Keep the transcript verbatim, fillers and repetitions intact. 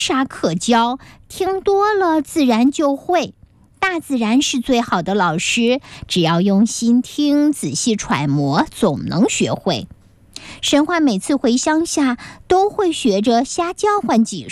啥可教，听多了自然就会。大自然是最好的老师，只要用心听，仔细揣摩，总能学会。神话每次回乡下，都会学着瞎叫唤几